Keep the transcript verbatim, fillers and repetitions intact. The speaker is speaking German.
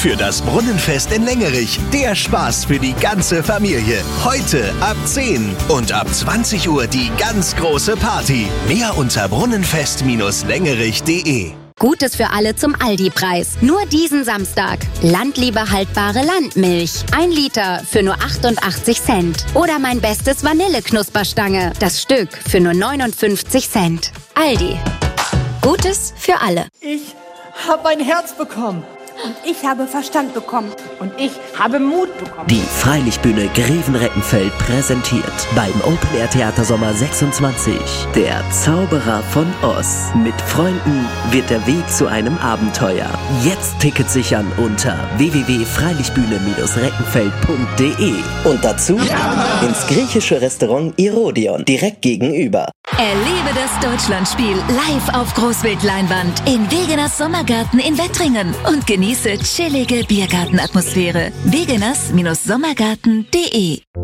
für das Brunnenfest in Längerich. Der Spaß für die ganze Familie. Heute ab zehn und ab zwanzig Uhr die ganz große Party. Mehr unter brunnenfest Bindestrich längerich punkt de. Gutes für alle zum Aldi-Preis. Nur diesen Samstag. Landliebe haltbare Landmilch. Ein Liter für nur achtundachtzig Cent. Oder mein bestes Vanilleknusperstange. Das Stück für nur neunundfünfzig Cent. Aldi. Gutes für alle. Ich habe ein Herz bekommen. Und ich habe Verstand bekommen. Und ich habe Mut bekommen. Die Freilichtbühne Grevenreckenfeld präsentiert beim Open Air Theater Sommer sechsundzwanzig Der Zauberer von Oz. Mit Freunden wird der Weg zu einem Abenteuer. Jetzt Tickets sichern unter w w w punkt freilichtbühne reckenfeld punkt de. Und dazu ins griechische Restaurant Irodion direkt gegenüber. Erlebe das Deutschlandspiel live auf Großbildleinwand in Wegeners Sommergarten in Wettringen und genieße chillige Biergartenatmosphäre. wegeners Sommergarten punkt de